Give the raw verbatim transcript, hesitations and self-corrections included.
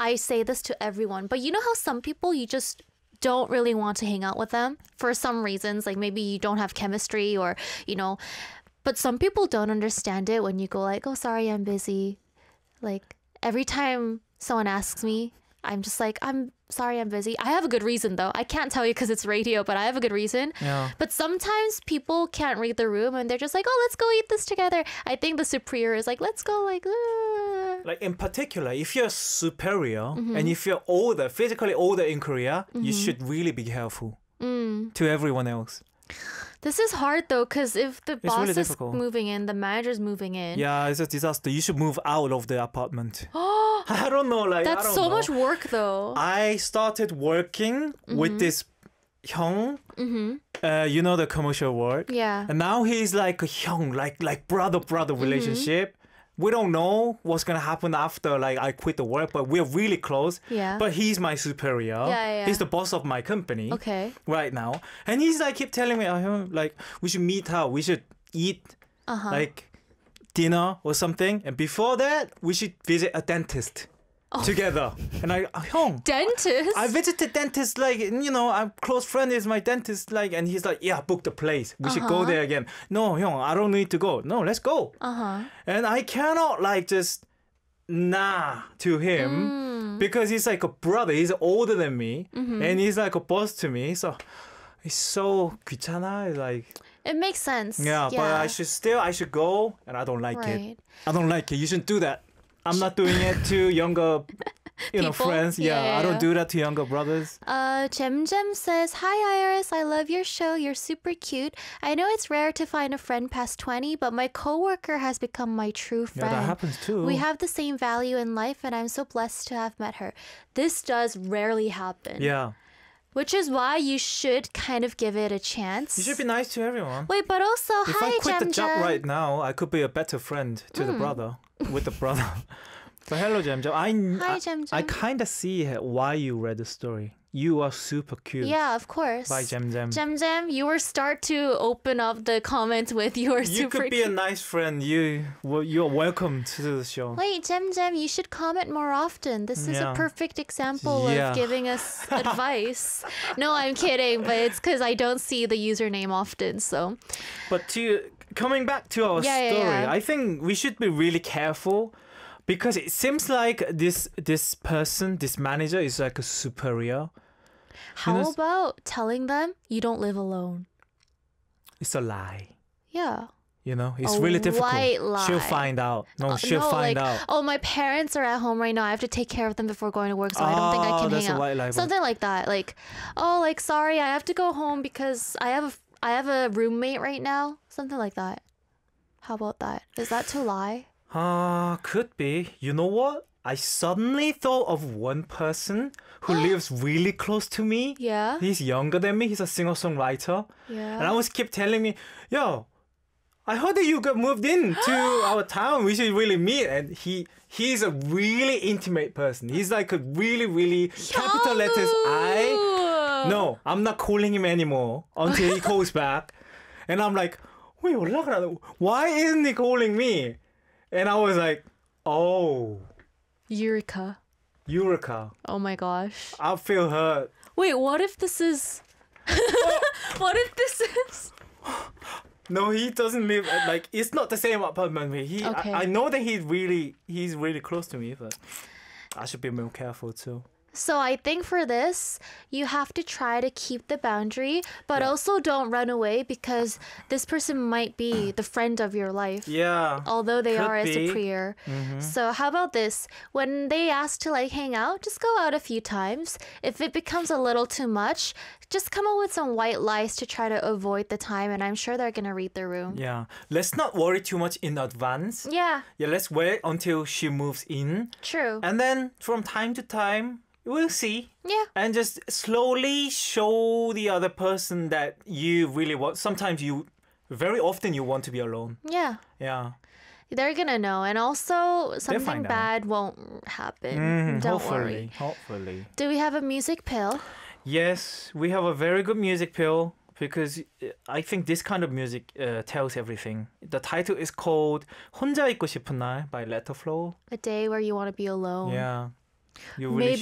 I say this to everyone, but you know how some people you just don't really want to hang out with them for some reasons, like maybe you don't have chemistry or, you know, but some people don't understand it when you go like, oh, sorry, I'm busy. Like every time someone asks me, I'm just like, I'm sorry, I'm busy. I have a good reason though. I can't tell you because it's radio, but I have a good reason. Yeah. But sometimes people can't read the room and they're just like, oh, let's go eat this together. I think the superior is like, let's go like, uh. Like in particular, if you're superior Mm-hmm. and if you're older, physically older in Korea, you should really be careful Mm. to everyone else. This is hard though, because if the boss really is difficult. moving in, the manager's moving in. Yeah, it's a disaster. You should move out of the apartment. I don't know, like I That's don't so know. much work though. I started working with this Hyung. Uh, you know the commercial word. Yeah. And now he's like a Hyung, like like brother brother relationship. We don't know what's gonna happen after like I quit the work, but we're really close. Yeah. But he's my superior. Yeah, yeah, yeah. He's the boss of my company. Okay. Right now, and he's like keep telling me, oh, like we should meet out, we should eat Uh-huh. like dinner or something, and before that we should visit a dentist Oh. together. And I, uh, Hyung, Dentist? I visited dentist, like, you know, I'm close friend is my dentist, like, and he's like, yeah, book the place. We should go Uh-huh. there again. No, Hyung, I don't need to go. No, let's go. Uh-huh. And I cannot like just nah to him Mm. because he's like a brother. He's older than me, Mm-hmm. and he's like a boss to me. So it's so 귀찮아. It's like It makes sense. yeah, but I should still I should go, and I don't like Right. it. I don't like it. You shouldn't do that. I'm not doing it to younger, you know, People? friends. Yeah, Yeah, yeah, I don't yeah. do that to younger brothers. Uh, Jem Jem says, hi Iris, I love your show. You're super cute. I know it's rare to find a friend past twenty, but my coworker has become my true Yeah, friend. that happens too. We have the same value in life, and I'm so blessed to have met her. This does rarely happen. Yeah, Which is why you should kind of give it a chance. you should be nice to everyone. Wait, but also, If hi I quit Jem the job Jem. right now, I could be a better friend to the brother, with the brother. But hello, Jem Jem. I, Hi, I, Jem I Jem. kind of see why you read the story. You are super cute. Yeah, of course. Bye, Jem Jem. Jem Jem, you were start to open up the comments with you are You super could be a cute. nice friend. You, well, you're welcome to the show. Wait, Jem Jem, you should comment more often. This is Yeah. a perfect example Yeah. of giving us advice. No, I'm kidding, but it's because I don't see the username often. So, But to coming back to our Yeah, yeah, story, yeah. I think we should be really careful because it seems like this this person, this manager, is like a superior. how know- about telling them you don't live alone? It's a lie. Yeah. You know, it's A really difficult. white lie. She'll find out. No, she'll no, find like, out. oh, my parents are at home right now. I have to take care of them before going to work, so I don't think I Oh, can that's hang a out. white lie, but- Something like that. Like, oh, like sorry, I have to go home because I have a I have a roommate right now. Something like that. How about that? Is that to lie? Ah, could be. You know what? I suddenly thought of one person who lives really close to me. Yeah. He's younger than me. He's a singer-songwriter. Yeah. And I was keep telling me, yo, I heard that you got moved in to our town. We should really meet. And he he's a really intimate person. He's like a really, really capital letters I. No, I'm not calling him anymore until he calls back. And I'm like, 왜 연락을 안 해? Why isn't he calling me? And I was like, oh, Eureka. Eureka. Oh my gosh. I feel hurt. Wait, what if this is what if this is No, he doesn't live at, like it's not the same apartment. with me. He, Okay. I, I know that he's really, he's really close to me, but I should be more careful too. So I think for this, you have to try to keep the boundary, but also don't run away because this person might be the friend of your life. Yeah. Although they Could are a be. Mm-hmm. superior. So how about this? When they ask to like hang out, just go out a few times. If it becomes a little too much, just come up with some white lies to try to avoid the time, and I'm sure they're gonna read the room. Yeah. Let's not worry too much in advance. Yeah, Yeah, let's wait until she moves in. true. And then from time to time, we'll see. Yeah. And just slowly show the other person that you really want. Sometimes you, very often you want to be alone. Yeah. Yeah. They're gonna know, and also something find out. bad won't happen. Mhm, Don't hopefully. worry. Hopefully. Do we have a music pill? Yes, we have a very good music pill because uh, I think this kind of music uh, tells everything. The title is called 혼자 있고 싶은 날 by Letterflow. A day where you want to be alone. Yeah. You really Maybe